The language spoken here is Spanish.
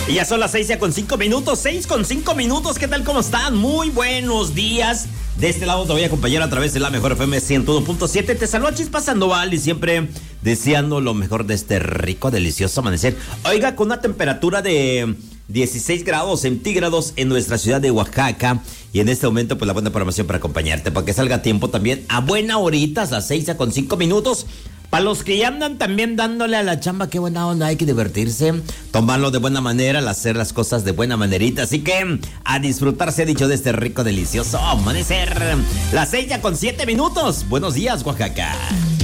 Y ya son las 6:05, 6:05. ¿Qué tal? ¿Cómo están? Muy buenos días. De este lado te voy a acompañar a través de la mejor FM 101.7. Te saluda Chispa Sandoval y siempre deseando lo mejor de este rico, delicioso amanecer. Oiga, con una temperatura de 16 grados centígrados en nuestra ciudad de Oaxaca. Y en este momento, pues la buena programación para acompañarte, para que salga a tiempo también. A buena horita, a las 6:05. Para los que ya andan también dándole a la chamba, qué buena onda, hay que divertirse, tomarlo de buena manera, hacer las cosas de buena manerita. Así que a disfrutar, se ha dicho, de este rico, delicioso amanecer. Las 6:07. Buenos días, Oaxaca.